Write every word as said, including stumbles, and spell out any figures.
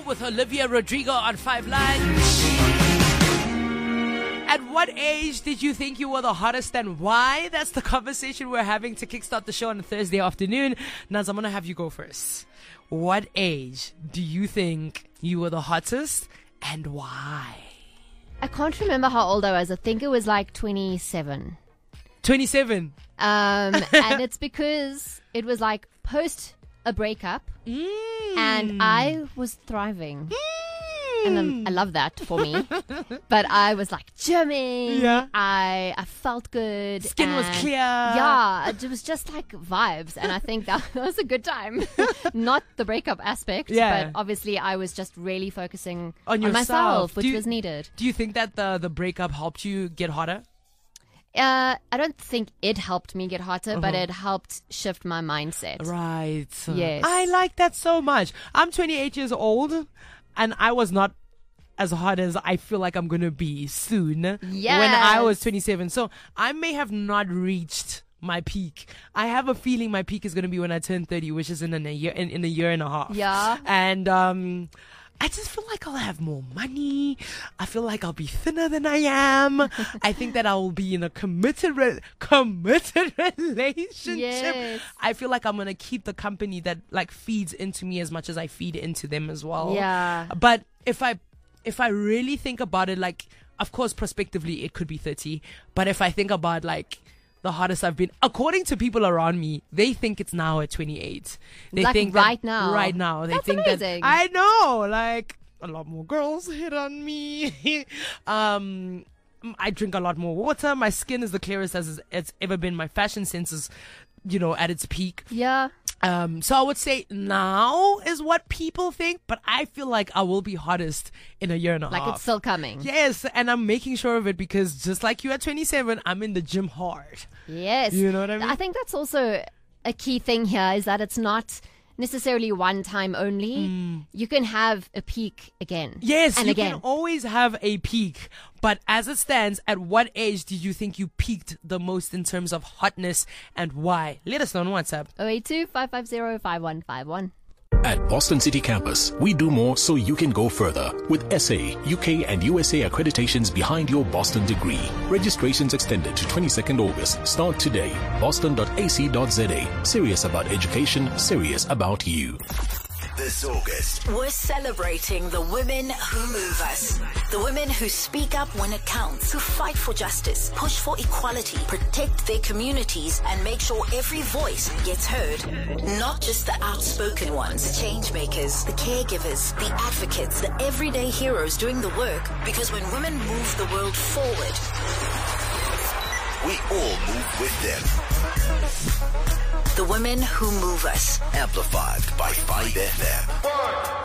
now with Olivia Rodrigo on Five Lunch. At what age did you think you were the hottest and why? That's the conversation we're having to kickstart the show on a Thursday afternoon. Naz, I'm going to have you go first. What age do you think you were the hottest and why? I can't remember how old I was. I think it was like twenty-seven. twenty-seven? Um, and it's because it was like post a breakup Mm. and I was thriving. Mm. And um, I love that for me. But I was like gymming. Yeah. I I felt good. Skin was and clear. Yeah. It was just like vibes. And I think that was a good time. Not the breakup aspect. Yeah. But obviously I was just really focusing On on, yourself. myself, which Do you- was needed. Do you think that the, the breakup helped you get hotter? Uh, I don't think it helped me get hotter, but Uh-huh. it helped shift my mindset. Right. Yes. I like that so much. I'm twenty-eight years old and I was not as hot as I feel like I'm going to be soon when I was Yes. twenty-seven. So I may have not reached my peak. I have a feeling my peak is going to be when I turn thirty, which is in a year, in, in a year and a half. Yeah. And, um, I just feel like I'll have more money. I feel like I'll be thinner than I am. I think that I will be in a committed, re- committed relationship. Yes. I feel like I'm going to keep the company that like feeds into me as much as I feed into them as well. Yeah. But if I, if I really think about it, like, of course, prospectively, it could be thirty. But if I think about like, the hottest I've been, according to people around me, they think it's now at twenty-eight. They Like think right that, now? Right now. They That's think amazing. that I know, like a lot more girls hit on me. um, I drink a lot more water. My skin is the clearest as it's ever been. My fashion sense is, you know, at its peak. Yeah. Um, so I would say now is what people think, but I feel like I will be hottest in a year and a Like half. it's still coming. Yes, and I'm making sure of it because just like you at twenty-seven, I'm in the gym hard. Yes. You know what I mean? I think that's also a key thing here is that it's not necessarily one time only. You can have a peak again. Yes, and you again. can always have a peak. But as it stands, at what age did you think you peaked the most in terms of hotness and why? Let us know on WhatsApp. oh eight two, five five zero, five one five one. At Boston City Campus, we do more so you can go further with S A, U K and U S A accreditations behind your Boston degree. Registrations extended to twenty-second August. Start today. boston dot a c dot z a. Serious about education, serious about you. This August, We're celebrating the women who move us. The women who speak up when it counts, who fight for justice, push for equality, protect their communities, and make sure every voice gets heard. Not just the outspoken ones, change makers, the caregivers, the advocates, the everyday heroes doing the work. Because when women move the world forward, we all move with them. the women who move us. Amplified by five F M.